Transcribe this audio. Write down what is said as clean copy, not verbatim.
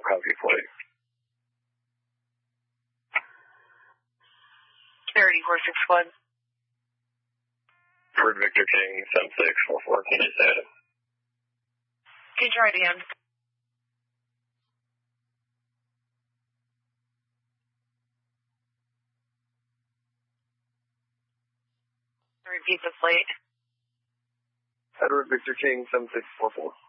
copy flight. 3461. Ford Victor King, 7644, can you say it? Can you try it again? Repeat the flight. Edward Victor King, 7644.